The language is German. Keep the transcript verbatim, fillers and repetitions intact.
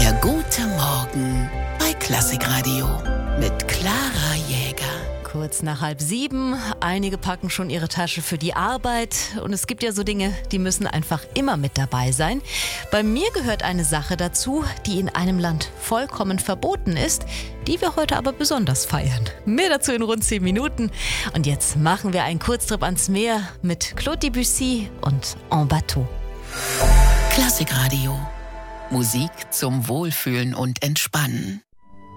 Der gute Morgen bei Klassikradio mit Clara Jäger. Kurz nach halb sieben. Einige packen schon ihre Tasche für die Arbeit. Und es gibt ja so Dinge, die müssen einfach immer mit dabei sein. Bei mir gehört eine Sache dazu, die in einem Land vollkommen verboten ist, die wir heute aber besonders feiern. Mehr dazu in rund zehn Minuten. Und jetzt machen wir einen Kurztrip ans Meer mit Claude Debussy und En Bateau. Klassikradio. Musik zum Wohlfühlen und Entspannen.